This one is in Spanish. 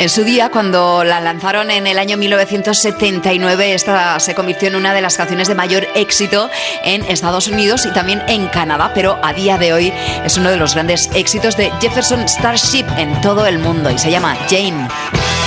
En su día, cuando la lanzaron en el año 1979, esta se convirtió en una de las canciones de mayor éxito en Estados Unidos y también en Canadá, pero a día de hoy es uno de los grandes éxitos de Jefferson Starship en todo el mundo y se llama Jane.